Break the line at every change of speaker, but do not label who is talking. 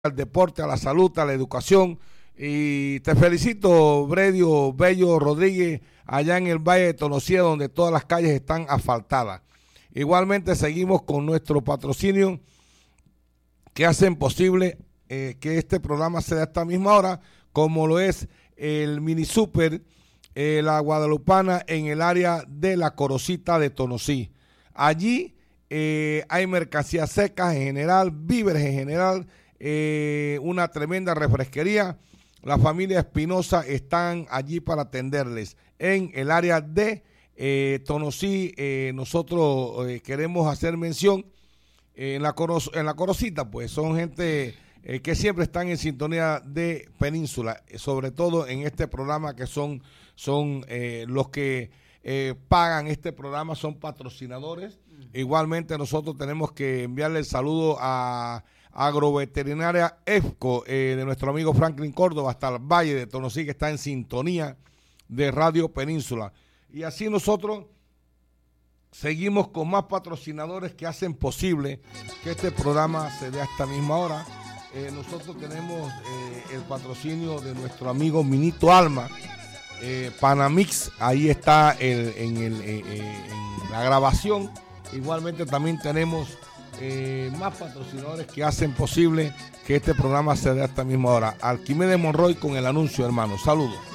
al deporte, a la salud, a la educación. Y te felicito, Bredio Bello Rodríguez, allá en el Valle de Tonosía, donde todas las calles están asfaltadas. Igualmente seguimos con nuestro patrocinio que hacen posible que este programa se dé a esta misma hora, como lo es el mini super La Guadalupana en el área de La Corocita de Tonosí. Allí hay mercancías secas en general, víveres en general, una tremenda refresquería. La familia Espinosa están allí para atenderles en el área de Tonosí. Nosotros queremos hacer mención en la Corocita, pues son gente que siempre están en sintonía de Península, sobre todo en este programa que son los que pagan este programa, son patrocinadores. Igualmente nosotros tenemos que enviarle el saludo a Agroveterinaria EFCO de nuestro amigo Franklin Córdoba hasta el Valle de Tonosí, que está en sintonía de Radio Península. Y así nosotros seguimos con más patrocinadores que hacen posible que este programa se dé a esta misma hora. Nosotros tenemos el patrocinio de nuestro amigo Minito Alma, Panamix, ahí está en la grabación. Igualmente también tenemos más patrocinadores que hacen posible que este programa se dé a esta misma hora. Arquímedes Monroy con el anuncio, hermano. Saludos.